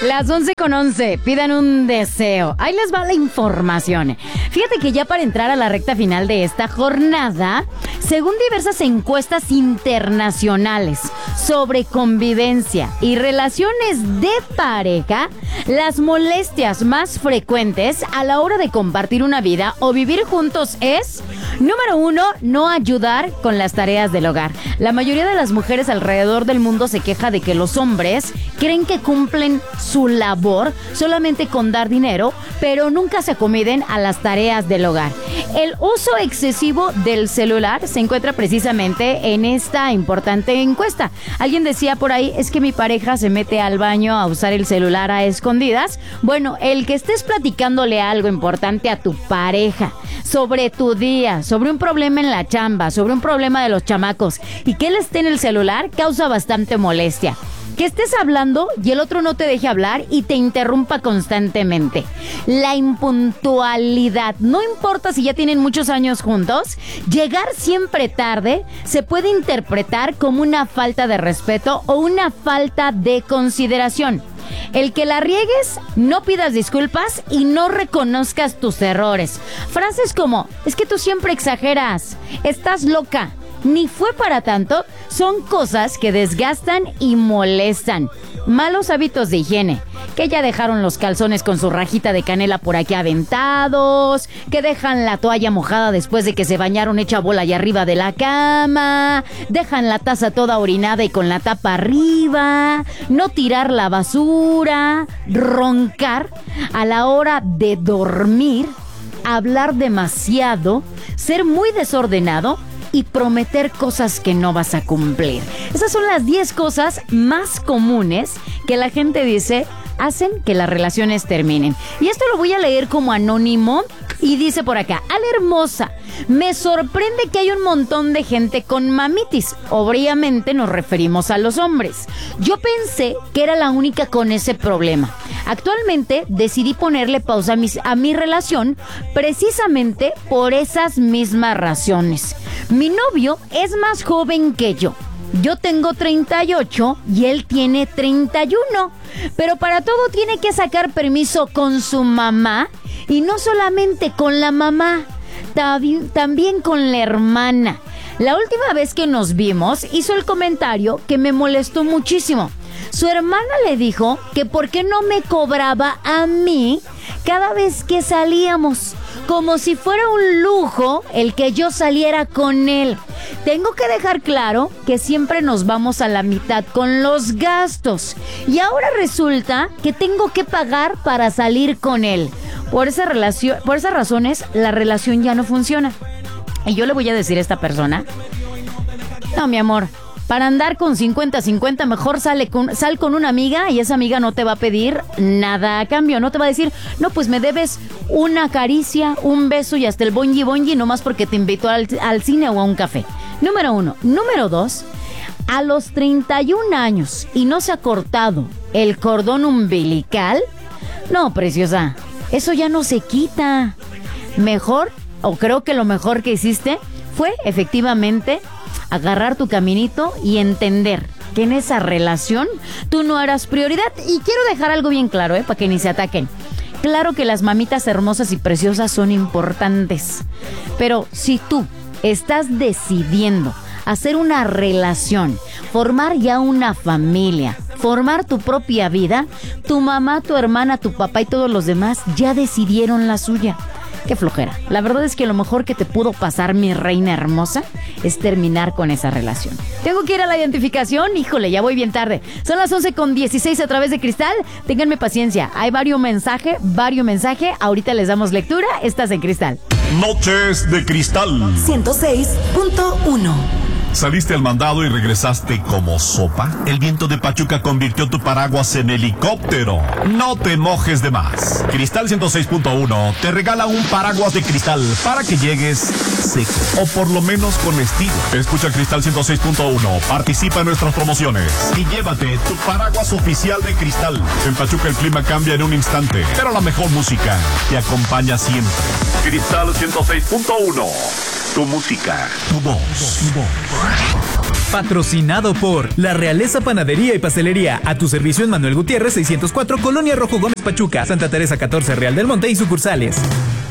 Las 11:11, pidan un deseo. Ahí les va la información. Fíjate que ya para entrar a la recta final de esta jornada, según diversas encuestas internacionales sobre convivencia y relaciones de pareja, las molestias más frecuentes a la hora de compartir una vida o vivir juntos es, número 1, no ayudar con las tareas del hogar. La mayoría de las mujeres alrededor del mundo se queja de que los hombres creen que cumplen su labor solamente con dar dinero, pero nunca se acometen a las tareas del hogar. El uso excesivo del celular se encuentra precisamente en esta importante encuesta. Alguien decía por ahí, es que mi pareja se mete al baño a usar el celular a escondidas. Bueno, el que estés platicándole algo importante a tu pareja sobre tu día, sobre un problema en la chamba, sobre un problema de los chamacos, y que él esté en el celular causa bastante molestia. Que estés hablando y el otro no te deje hablar y te interrumpa constantemente. La impuntualidad, no importa si ya tienen muchos años juntos, llegar siempre tarde se puede interpretar como una falta de respeto o una falta de consideración. El que la riegues, no pidas disculpas y no reconozcas tus errores. Frases como, es que tú siempre exageras, estás loca, ni fue para tanto, son cosas que desgastan y molestan. Malos hábitos de higiene, que ya dejaron los calzones con su rajita de canela por aquí aventados, que dejan la toalla mojada después de que se bañaron hecha bola allá arriba de la cama, dejan la taza toda orinada y con la tapa arriba, no tirar la basura, roncar a la hora de dormir, hablar demasiado, ser muy desordenado y prometer cosas que no vas a cumplir. Esas son las 10 cosas más comunes que la gente dice hacen que las relaciones terminen. Y esto lo voy a leer como anónimo y dice por acá, Ala hermosa, me sorprende que hay un montón de gente con mamitis. Obviamente nos referimos a los hombres. Yo pensé que era la única con ese problema. Actualmente decidí ponerle pausa a mi relación precisamente por esas mismas razones. Mi novio es más joven que yo. Yo tengo 38 y él tiene 31. Pero para todo tiene que sacar permiso con su mamá. Y no solamente con la mamá, también con la hermana. La última vez que nos vimos hizo el comentario que me molestó muchísimo. Su hermana le dijo que por qué no me cobraba a mí cada vez que salíamos, como si fuera un lujo el que yo saliera con él. Tengo que dejar claro que siempre nos vamos a la mitad con los gastos. Y ahora resulta que tengo que pagar para salir con él. Por esas razones, la relación ya no funciona. Y yo le voy a decir a esta persona, no, mi amor, para andar con 50-50, mejor sal con una amiga y esa amiga no te va a pedir nada a cambio. No te va a decir, no, pues me debes una caricia, un beso y hasta el bonji nomás porque te invitó al cine o a un café. Número 1. Número 2, a los 31 años y no se ha cortado el cordón umbilical. No, preciosa, eso ya no se quita. Mejor, o creo que lo mejor que hiciste fue efectivamente agarrar tu caminito y entender que en esa relación tú no eras prioridad. Y quiero dejar algo bien claro, para que ni se ataquen. Claro que las mamitas hermosas y preciosas son importantes, pero si tú estás decidiendo hacer una relación, formar ya una familia, formar tu propia vida, tu mamá, tu hermana, tu papá y todos los demás ya decidieron la suya. Qué flojera. La verdad es que lo mejor que te pudo pasar, mi reina hermosa, es terminar con esa relación. Tengo que ir a la identificación. Híjole, ya voy bien tarde. Son las 11:16 a través de Cristal. Ténganme paciencia. Hay varios mensajes. Ahorita les damos lectura. Estás en Cristal. Noches de Cristal 106.1. ¿Saliste al mandado y regresaste como sopa? El viento de Pachuca convirtió tu paraguas en helicóptero. No te mojes de más. Cristal 106.1 te regala un paraguas de cristal para que llegues seco o por lo menos con estilo. Escucha Cristal 106.1, participa en nuestras promociones y llévate tu paraguas oficial de Cristal. En Pachuca el clima cambia en un instante, pero la mejor música te acompaña siempre. Cristal 106.1. Tu música, tu voz. Patrocinado por La Realeza Panadería y Pastelería. A tu servicio en Manuel Gutiérrez 604, Colonia Rojo Gómez Pachuca, Santa Teresa 14, Real del Monte y sucursales.